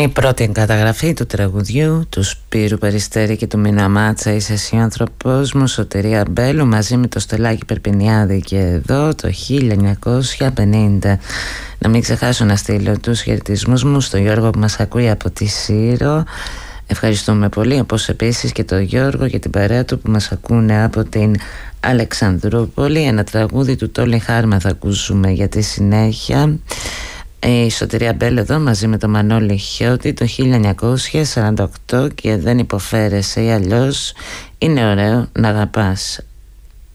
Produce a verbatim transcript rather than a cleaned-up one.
Η πρώτη καταγραφή του τραγουδιού του Σπύρου Περιστέρη και του Μίνα Μάτσα, «Είσαι εσύ άνθρωπος μου», Σωτηρία Μπέλου, μαζί με το Στελάκη Περπινιάδη και εδώ το χίλια εννιακόσια πενήντα. Να μην ξεχάσω να στείλω τους χαιρετισμούς μου στο Γιώργο που μας ακούει από τη Σύρο. Ευχαριστούμε πολύ, όπως επίσης και τον Γιώργο και την παρέα του που μας ακούνε από την Αλεξανδρούπολη. Ένα τραγούδι του Τόλι Χάρμα θα ακούσουμε για τη συνέχεια. Η Σωτηρία Μπέλ εδώ μαζί με τον Μανώλη Χιώτη το χίλια εννιακόσια σαράντα οκτώ και «Δεν υποφέρεσαι» ή αλλιώς «Είναι ωραίο να αγαπάς».